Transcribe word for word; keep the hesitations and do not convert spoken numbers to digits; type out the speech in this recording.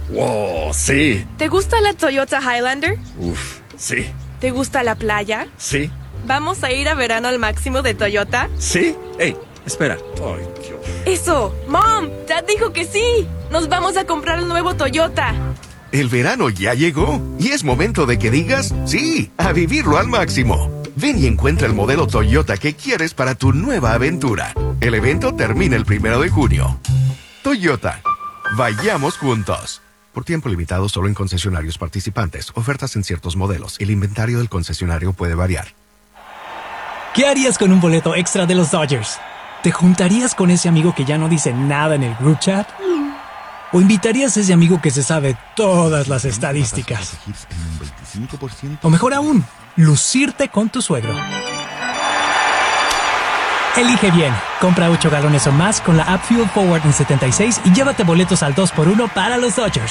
Wow, sí. ¿Te gusta la Toyota Highlander? Uf, sí. ¿Te gusta la playa? Sí. ¿Vamos a ir a verano al máximo de Toyota? ¿Sí? Ey, espera. Ay, Dios. ¡Eso! ¡Mom! ¡Dad dijo que sí! ¡Nos vamos a comprar el nuevo Toyota! El verano ya llegó y es momento de que digas sí, a vivirlo al máximo. Ven y encuentra el modelo Toyota que quieres para tu nueva aventura. El evento termina el primero de junio. Toyota. Vayamos juntos. Por tiempo limitado solo en concesionarios participantes. Ofertas en ciertos modelos. El inventario del concesionario puede variar. ¿Qué harías con un boleto extra de los Dodgers? ¿Te juntarías con ese amigo que ya no dice nada en el group chat? ¿O invitarías a ese amigo que se sabe todas las estadísticas? O mejor aún, lucirte con tu suegro. Elige bien. Compra ocho galones o más con la app Fuel Forward en setenta y seis y llévate boletos al dos por uno para los Dodgers.